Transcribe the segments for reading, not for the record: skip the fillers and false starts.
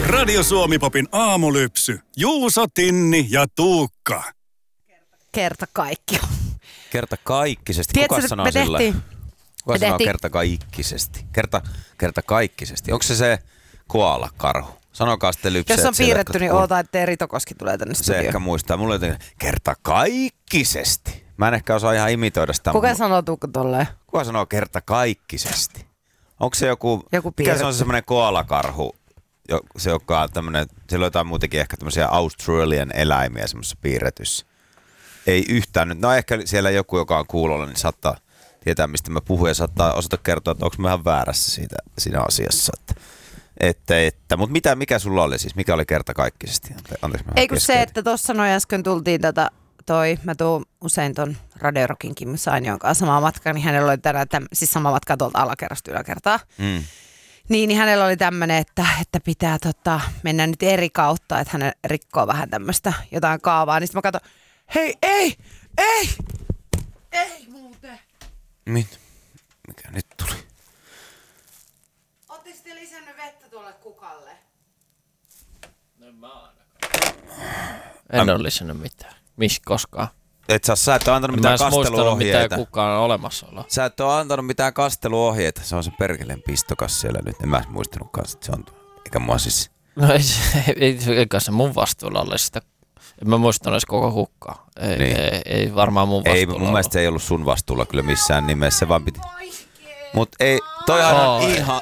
Radio Suomi-popin aamulypsy. Juuso, Tinni ja Tuukka. Kertakaikkio. Kertakaikkisesti. Tiedätkö, Kuka sanoo sillä? Kuka sanoo kertakaikkisesti? Kertakaikkisesti. Onko se koala-karhu? Sanokaa sitten lypseet. Jos on piirretty, niin oota, ettei Ritokoski tulee tänne Se studioon. ehkä muistaa. Mulla on kertakaikkisesti. Mä en ehkä osaa ihan imitoida sitä. Kuka sanoo Tuukka tolleen? Kuka sanoo kertakaikkisesti? Onko se joku mikä se on se semmoinen koala-karhu? Se joka tämmönen, siellä on jotain muutenkin ehkä tämmöisiä Australian eläimiä semmoisessa piirretyssä. Ei yhtään nyt. No ehkä siellä joku, joka on kuulolla, niin saattaa tietää, mistä mä puhun ja saattaa osata kertoa, että onko mä ihan väärässä siinä asiassa. Mutta mikä sulla oli siis? Mikä oli kertakaikkisesti? Anteeksi, ei kun se, että tuossa noin äsken tultiin mä tuun usein ton Radio Rockin Kimmo Sainion kanssa samaa matkaa, niin hänellä oli tänään, siis sama matka tuolta alakerrasta yläkertaa. Niin hänellä oli tämmöinen, että pitää mennä nyt eri kautta, että hän rikkoo vähän tämmöistä jotain kaavaa. Niin sitten mä katson, hei, ei muuten. Mikä nyt tuli? Ootteko te lisännyt vettä tuolle kukalle? No mä en ole lisännyt mitään. Koskaan. Sä et ole antanut mitään kasteluohjeita. Mitään kukaan olemassaoloa. Sä et ole antanut mitään kasteluohjeita. Se on se perkeleen pistokas siellä nyt. En mä muistanutkaan, että se on. Eikä mua siis. No eikä se mun vastuulla ole sitä. En mä muistanut edes koko hukkaa. Ei varmaan mun vastuulla ei, mun mielestä se ei ollut sun vastuulla kyllä missään nimessä. Se vaan piti. Mut ei, toihan on ihan.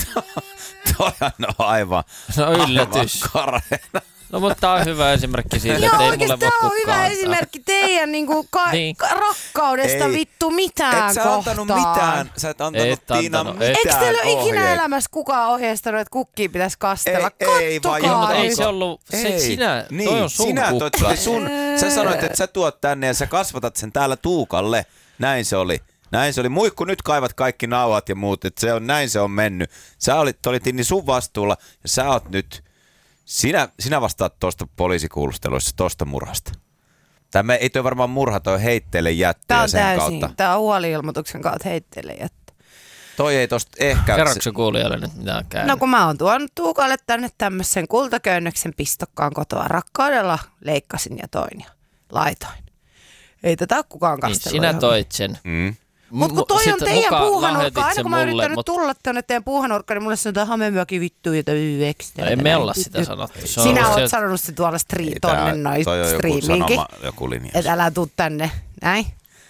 Toihan on aivan. No yllätys. Karheena. No mutta tää on hyvä esimerkki siitä, että ei mulle voi kukaan. kukaan. Hyvä esimerkki teidän niin. rakkaudesta vittu mitään et sä antanut mitään. Sä et antanut Tiina mitään. Eikö teillä ole ikinä elämässä kukaan ohjeistanut, että kukkia pitäisi kastella? Kattokaa. Mutta ei se ollut, sinä, niin, toi on sun kukka. Sä sanoit, että sä tuot tänne ja sä kasvatat sen täällä Tuukalle. Näin se oli. Muikku, nyt kaivat kaikki nauhat ja muut, että näin se on mennyt. Sä olit niin sun vastuulla ja sä oot nyt. Sinä vastaat tuosta poliisikuulusteluissa, tuosta murhasta. Tämä ei toi varmaan murha, toi heitteelle jättöä sen kautta. Tämä on huoli-ilmoituksen kautta heitteelle jättö. Toi ei tosta ehkä. Kerroksä kuulijoille nyt mitään käynyt? No kun mä oon tuonut Tuukalle tänne tämmöisen kultaköynnöksen pistokkaan kotoa. Rakkaudella leikkasin ja toin ja laitoin. Ei tätä ole kukaan kastellut. Niin, sinä toit sen. Mutta kun toi on teidän puuhanurkka, aina kun mä oon yrittänyt mutta tulla tänne teidän puuhanurkkaan, niin mulle sanotaan hamemyökin vittu ja no, ei me olla sitä sanottu. Sinä oot sanonut se tuolla tonne noin striimiinkin. Joku linja. Että älä tuu tänne, näin.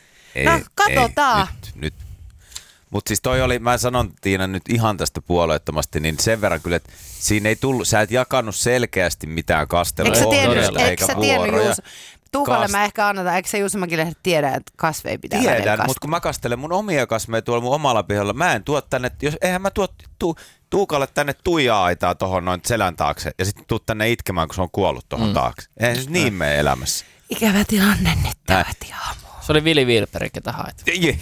No katsotaan. Nyt. Mutta siis toi oli, mä sanon Tiina nyt ihan tästä puolueettomasti, niin sen verran kyllä, että siinä ei tullut, sä et jakanut selkeästi mitään kastelua eikä vuoroja. Tuukalle mä ehkä annetaan, eikö se Juuso-Mäki-lehdet tiedä, että kasveja pitää välillä kastella? Mutta kun mä kastelen mun omia kasveja tuolla mun omalla pihalla, mä en tuo tänne, eihän mä tuo Tuukalle tänne tuija-aitaa tohon noin selän taakse ja sitten tuu tänne itkemään, kun se on kuollut tohon taakse. Eihän se niin mene elämässä. Ikävä tilanne nyt tähti aamu. Se oli Vili Vilperi, ketä hait.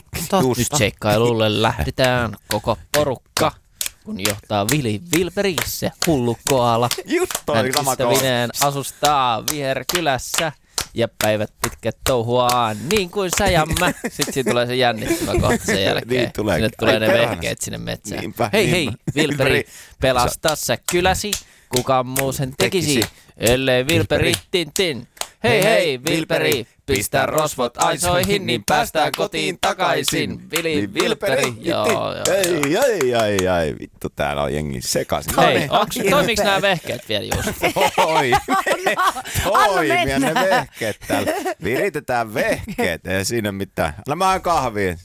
Nyt seikkailulle lähdetään koko porukka. Kun johtaa Vili Vilperi, se hullu koala. Hän ystävineen asustaa viherkylässä. Ja päivät pitkät touhuaan niin kuin sä ja mä. Sitten siinä tulee se jännittävä kohta sen jälkeen. Niin tulee. Sinne tulee ne vehkeet sinne metsään. Niinpä. Hei, Vilperi, pelasta sä kyläsi. Kuka muu sen tekisi, ellei Vilperi tin. Hei, Vilperi, pistä rosvot aisoihin, niin päästään kotiin takaisin. Vili Vilperi, joo. Ai, vittu, täällä on jengi sekaisin. Hei, toimiks nämä vehkeet vielä, Juuso? Toimia ne vehkeet täällä. Viritetään vehkeet, ei siinä mitään. Älä mä kahviin.